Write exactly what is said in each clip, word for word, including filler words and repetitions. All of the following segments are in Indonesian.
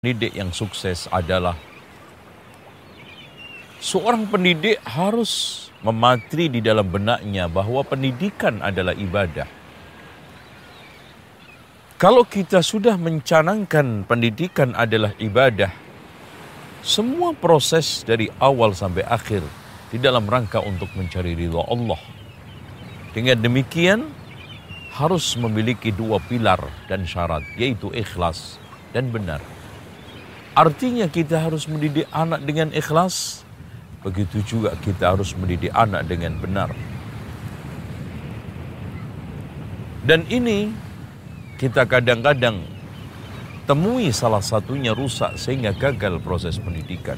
Pendidik yang sukses adalah seorang pendidik harus mematri di dalam benaknya bahwa pendidikan adalah ibadah. Kalau kita sudah mencanangkan pendidikan adalah ibadah, semua proses dari awal sampai akhir di dalam rangka untuk mencari ridha Allah. Dengan demikian harus memiliki dua pilar dan syarat, yaitu ikhlas dan benar. Artinya kita harus mendidik anak dengan ikhlas, begitu juga kita harus mendidik anak dengan benar. Dan ini kita kadang-kadang temui salah satunya rusak sehingga gagal proses pendidikan.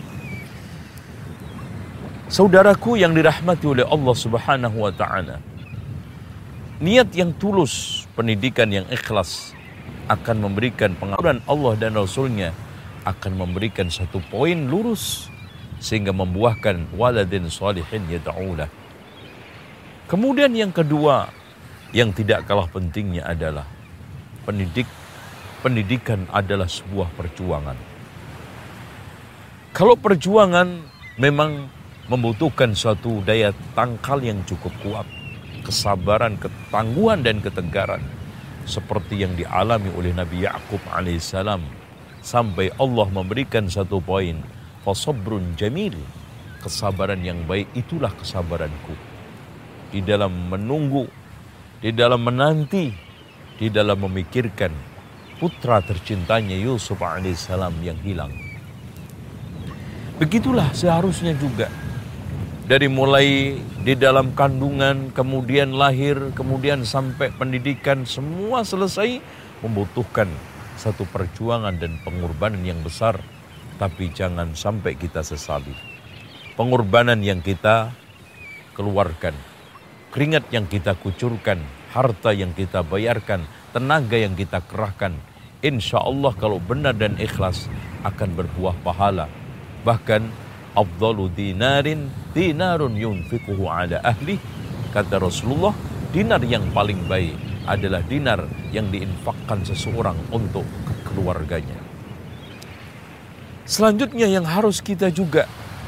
Saudaraku yang dirahmati oleh Allah Subhanahu wa taala, niat yang tulus, pendidikan yang ikhlas akan memberikan pengaruhan Allah dan Rasulnya, akan memberikan satu poin lurus sehingga membuahkan waladin salihin yad'ulah. Kemudian yang kedua yang tidak kalah pentingnya adalah pendidik pendidikan adalah sebuah perjuangan. Kalau perjuangan memang membutuhkan suatu daya tangkal yang cukup kuat, kesabaran, ketangguhan dan ketegaran seperti yang dialami oleh Nabi Ya'qub alaihissalam. Sampai Allah memberikan satu poin, fasabrun jamil, kesabaran yang baik itulah kesabaranku. Di dalam menunggu, di dalam menanti, di dalam memikirkan putra tercintanya Yusuf alaihissalam yang hilang. Begitulah seharusnya juga. Dari mulai di dalam kandungan, kemudian lahir, kemudian sampai pendidikan, semua selesai membutuhkan satu perjuangan dan pengorbanan yang besar, tapi jangan sampai kita sesali. Pengorbanan yang kita keluarkan, keringat yang kita kucurkan, harta yang kita bayarkan, tenaga yang kita kerahkan, insya Allah kalau benar dan ikhlas akan berbuah pahala. Bahkan afdalu dinarin dinarun yunfiquhu ala ahli, kata Rasulullah, dinar yang paling baik adalah dinar yang diinfakkan seseorang untuk keluarganya. Selanjutnya yang harus kita juga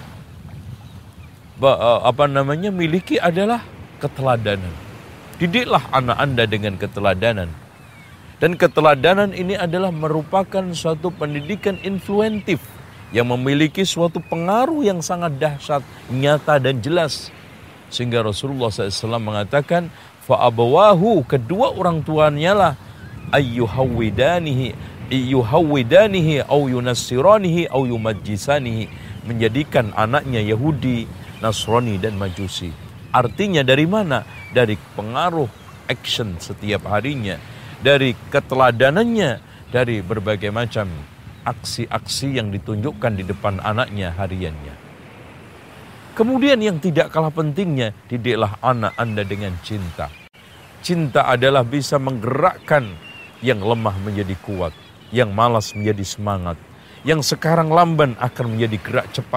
apa namanya miliki adalah keteladanan. Didiklah anak Anda dengan keteladanan. Dan keteladanan ini adalah merupakan suatu pendidikan influentif yang memiliki suatu pengaruh yang sangat dahsyat, nyata dan jelas. Sehingga Rasulullah shallallahu alaihi wasallam mengatakan, fa'abawahu, kedua orang tuanya lah, ayyuhawwidanihi ayyuhawwidanihi au yunassiranihi au yumajjisanihi, menjadikan anaknya Yahudi, Nasrani dan Majusi. Artinya dari mana? Dari pengaruh action setiap harinya, dari keteladanannya, dari berbagai macam aksi-aksi yang ditunjukkan di depan anaknya hariannya. Kemudian yang tidak kalah pentingnya, didiklah anak Anda dengan cinta. Cinta adalah bisa menggerakkan yang lemah menjadi kuat, yang malas menjadi semangat, yang sekarang lamban akan menjadi gerak cepat.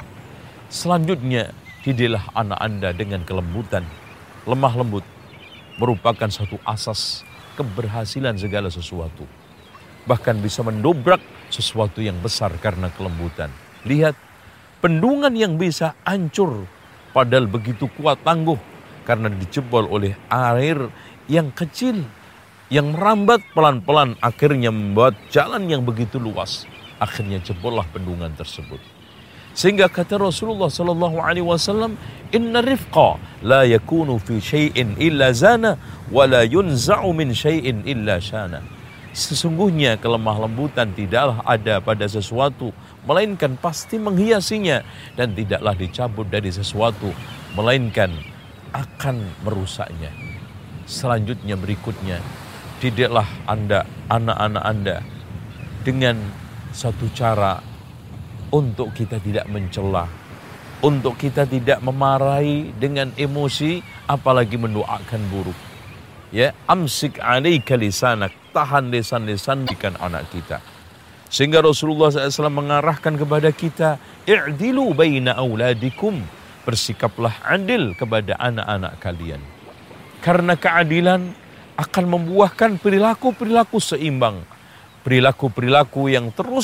Selanjutnya, didiklah anak Anda dengan kelembutan. Lemah lembut merupakan satu asas keberhasilan segala sesuatu. Bahkan bisa mendobrak sesuatu yang besar karena kelembutan. Lihat, bendungan yang bisa hancur padahal begitu kuat tangguh karena dijebol oleh air yang kecil yang merambat pelan-pelan akhirnya membuat jalan yang begitu luas. Akhirnya jebollah bendungan tersebut. Sehingga kata Rasulullah sallallahu alaihi wasallam, inna rifqa la yakunu fi syai'in illa zana wa la yunza'u min syai'in illa syana. Sesungguhnya kelemah lembutan tidaklah ada pada sesuatu, melainkan pasti menghiasinya, dan tidaklah dicabut dari sesuatu, melainkan akan merusaknya. Selanjutnya berikutnya, didiklah Anda, anak-anak Anda dengan satu cara untuk kita tidak mencela, untuk kita tidak memarahi dengan emosi, apalagi mendoakan buruk. Ya, amsik alaika lisanak, tahan lisan-lisan ikan anak kita. Sehingga Rasulullah shallallahu alaihi wasallam mengarahkan kepada kita, i'dilu baina auladikum, bersikaplah adil kepada anak-anak kalian. Karena keadilan akan membuahkan perilaku-perilaku seimbang, perilaku-perilaku yang terus